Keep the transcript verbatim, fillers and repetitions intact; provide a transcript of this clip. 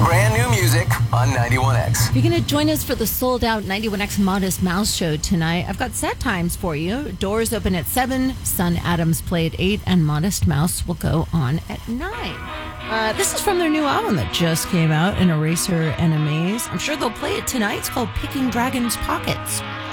Brand new music on ninety-one X. If you're going to join us for the sold-out ninety-one X Modest Mouse show tonight, I've got set times for you. Doors open at seven, Son Adams play at eight, and Modest Mouse will go on at nine. Uh, this is from their new album that just came out, An Eraser and a Maze. I'm sure they'll play it tonight. It's called Picking Dragons' Pockets.